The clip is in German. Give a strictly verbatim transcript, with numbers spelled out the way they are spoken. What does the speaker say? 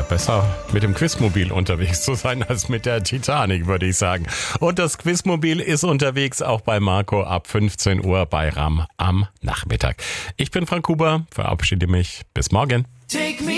besser mit dem Quizmobil unterwegs zu sein als mit der Titanic, würde ich sagen. Und das Quizmobil ist unterwegs auch bei Marco ab fünfzehn Uhr bei RAM am Nachmittag. Ich bin Frank Huber, verabschiede mich. Bis morgen. Take me